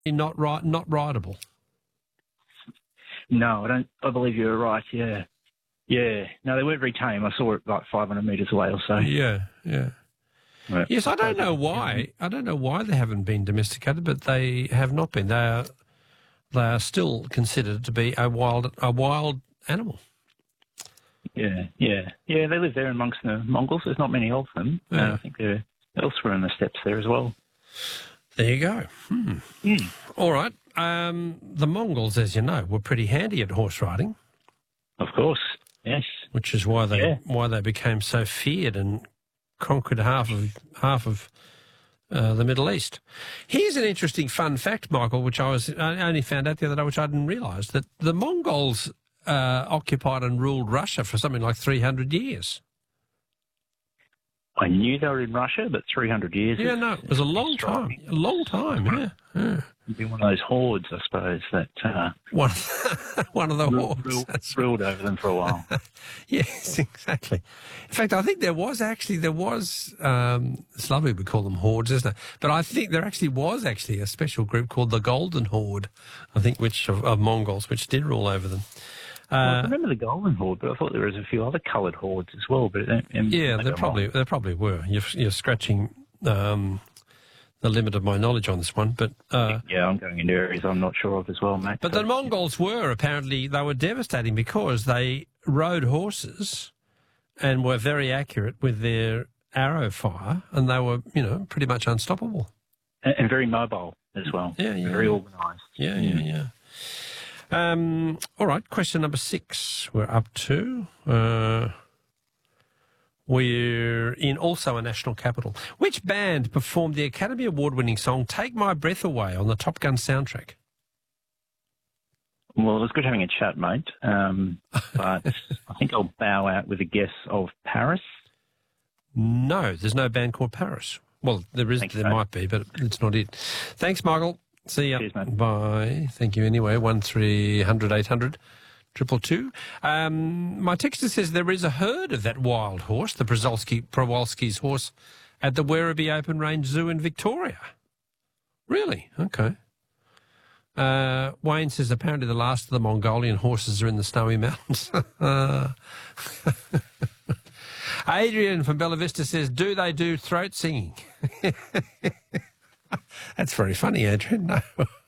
not rideable. No, I believe you're right. Yeah. Yeah. No, they weren't very tame. I saw it like 500 metres away or so. Yeah. Right. Yes, I don't know why. I don't know why they haven't been domesticated, but they have not been. They are still considered to be a wild animal. Yeah. They live there amongst the Mongols. There's not many of them. Yeah. I think they're elsewhere in the steppes there as well. There you go. All right. The Mongols, as you know, were pretty handy at horse riding. Of course. Yes. Which is why they became so feared and conquered half of the Middle East. Here's an interesting fun fact, Michael, which I only found out the other day, which I didn't realise, that the Mongols occupied and ruled Russia for something like 300 years. I knew they were in Russia, but 300 years. Yeah, no, it was a long time. A long time, yeah. You'd be one of those hordes, I suppose, that one of the hordes ruled over them for a while. Yes, exactly. In fact, I think there was it's lovely we call them hordes, isn't it? But I think there was a special group called the Golden Horde, I think, of Mongols, which did rule over them. I remember the Golden Horde, but I thought there was a few other coloured hordes as well. But there probably were. You're scratching the limit of my knowledge on this one, but yeah, I'm going into areas I'm not sure of as well, mate. But the Mongols were devastating because they rode horses and were very accurate with their arrow fire, and they were, pretty much unstoppable and very mobile as well. Yeah, very organised. Yeah. All right, question number 6 we're up to. We're in also a national capital. Which band performed the Academy Award-winning song Take My Breath Away on the Top Gun soundtrack? Well, it was good having a chat, mate, but I think I'll bow out with a guess of Paris. No, there's no band called Paris. Well, there might be, but it's not it. Thanks, Michael. See ya. Cheers, mate. Bye. Thank you anyway. 1300 800 222. My texter says there is a herd of that wild horse, the Przewalski's horse, at the Werribee Open Range Zoo in Victoria. Really? Okay. Wayne says apparently the last of the Mongolian horses are in the Snowy Mountains. Adrian from Bella Vista says, do they do throat singing? That's very funny, Adrian. No.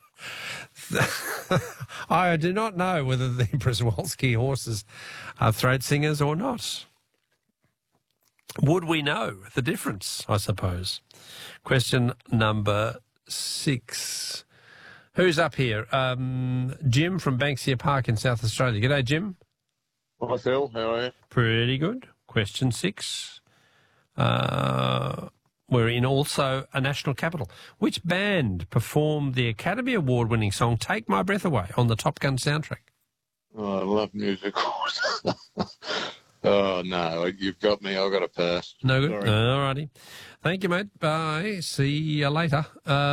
I do not know whether the Przewalski horses are throat singers or not. Would we know the difference, I suppose? Question number 6. Who's up here? Jim from Banksia Park in South Australia. G'day, Jim. Hi, Phil. How are you? Pretty good. Question 6. We're in also a national capital. Which band performed the Academy Award-winning song Take My Breath Away on the Top Gun soundtrack? Oh, I love music. Oh, no, you've got me. I've got to pass. No good? Sorry. All righty. Thank you, mate. Bye. See you later.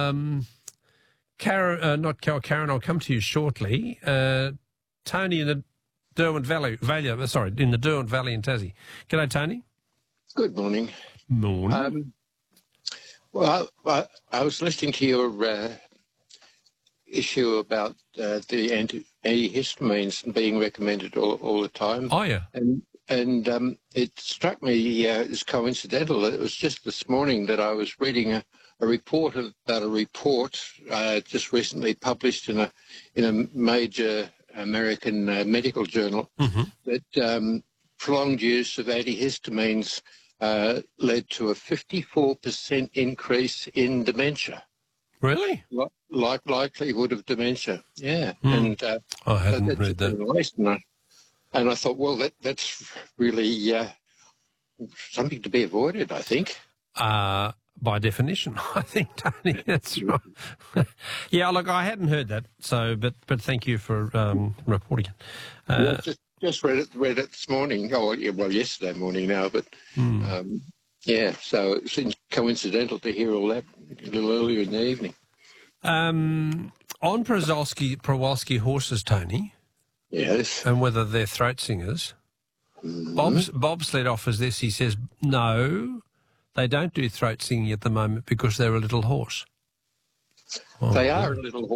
Karen, I'll come to you shortly. Tony in the Derwent Valley in the Derwent Valley in Tassie. G'day, Tony. Good morning. Morning. Well, I was listening to your issue about the antihistamines being recommended all the time. Oh, yeah. And it struck me as coincidental that it was just this morning that I was reading a report about a report just recently published in a major American medical journal that prolonged use of antihistamines led to a 54% increase in dementia. Really? Likelihood of dementia, yeah. And I hadn't read that. And I thought, well, that's really something to be avoided, I think. By definition, I think, Tony, that's right. Yeah, look, I hadn't heard that, but thank you for reporting it. Just read it this morning. Oh, yeah, well, yesterday morning now, but yeah. So it seems coincidental to hear all that a little earlier in the evening. On Przewalski horses, Tony. Yes. And whether they're throat singers. Bobsled offers this. He says no, they don't do throat singing at the moment because they're a little horse. They are a little horse.